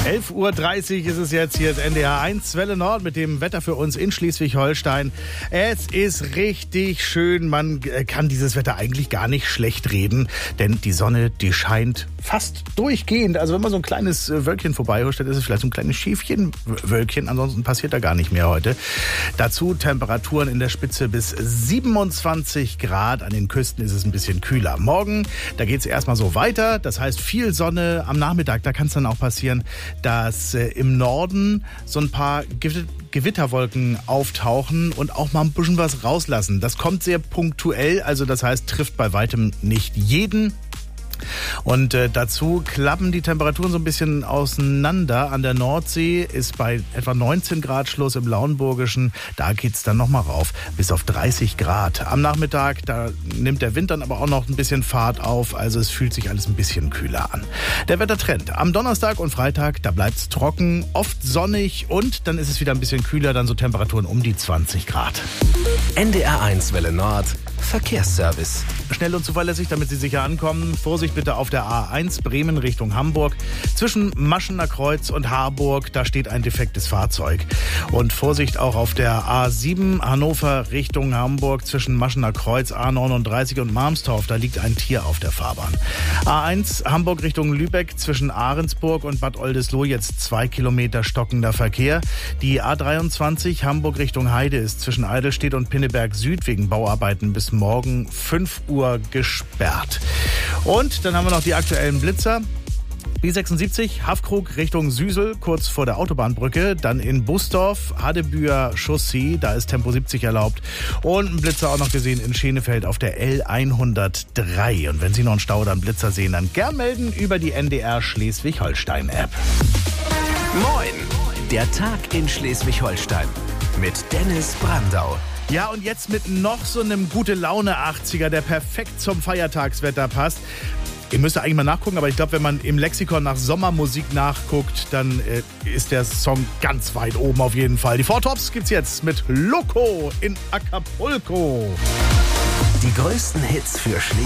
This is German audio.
11:30 Uhr ist es jetzt, hier ist NDR 1 Welle Nord mit dem Wetter für uns in Schleswig-Holstein. Es ist richtig schön, man kann dieses Wetter eigentlich gar nicht schlecht reden, denn die Sonne, die scheint fast durchgehend. Also wenn man so ein kleines Wölkchen vorbeihuscht, dann ist es vielleicht so ein kleines Schäfchenwölkchen, ansonsten passiert da gar nicht mehr heute. Dazu Temperaturen in der Spitze bis 27 Grad, an den Küsten ist es ein bisschen kühler. Morgen, da geht es erstmal so weiter, das heißt viel Sonne am Nachmittag, da kann es dann auch passieren, dass im Norden so ein paar Gewitterwolken auftauchen und auch mal ein bisschen was rauslassen. Das kommt sehr punktuell, also das heißt, trifft bei weitem nicht jeden. Und dazu klappen die Temperaturen so ein bisschen auseinander. An der Nordsee ist bei etwa 19 Grad Schluss, im Lauenburgischen. Da geht's dann nochmal rauf bis auf 30 Grad. Am Nachmittag, da nimmt der Wind dann aber auch noch ein bisschen Fahrt auf. Also es fühlt sich alles ein bisschen kühler an. Der Wettertrend. Am Donnerstag und Freitag, da bleibt's trocken, oft sonnig und dann ist es wieder ein bisschen kühler, dann so Temperaturen um die 20 Grad. NDR 1 Welle Nord Verkehrsservice. Schnell und zuverlässig, damit Sie sicher ankommen. Vorsicht bitte auf der A1 Bremen Richtung Hamburg. Zwischen Maschener Kreuz und Harburg, da steht ein defektes Fahrzeug. Und Vorsicht auch auf der A7 Hannover Richtung Hamburg. Zwischen Maschener Kreuz, A39 und Marmstorf, da liegt ein Tier auf der Fahrbahn. A1 Hamburg Richtung Lübeck. Zwischen Ahrensburg und Bad Oldesloe jetzt 2 Kilometer stockender Verkehr. Die A23 Hamburg Richtung Heide ist zwischen Eidelstedt und Pinneberg Süd wegen Bauarbeiten bis morgen 5 Uhr gesperrt. Und dann haben wir noch die aktuellen Blitzer. B76 Haffkrug Richtung Süsel, kurz vor der Autobahnbrücke. Dann in Busdorf, Hadebüer Chaussee, da ist Tempo 70 erlaubt. Und ein Blitzer auch noch gesehen in Schenefeld auf der L103. Und wenn Sie noch einen Stau oder einen Blitzer sehen, dann gern melden über die NDR Schleswig-Holstein App. Moin, der Tag in Schleswig-Holstein mit Dennis Brandau. Ja, und jetzt mit noch so einem Gute-Laune-80er, der perfekt zum Feiertagswetter passt. Ihr müsst eigentlich mal nachgucken, aber ich glaube, wenn man im Lexikon nach Sommermusik nachguckt, dann ist der Song ganz weit oben auf jeden Fall. Die Four Tops gibt's jetzt mit Loco in Acapulco. Die größten Hits für